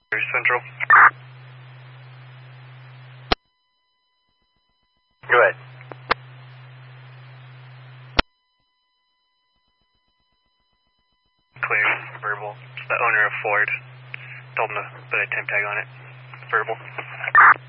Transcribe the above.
Central. Go ahead. Clear. Verbal. It's the owner of Ford. Told him to put a temp tag on it. Verbal.